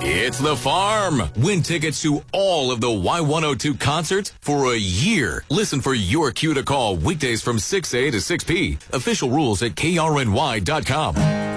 It's The Farm. Win tickets to all of the Y102 concerts for a year. Listen for your cue to call weekdays from 6 a to 6 p. Official rules at krny.com.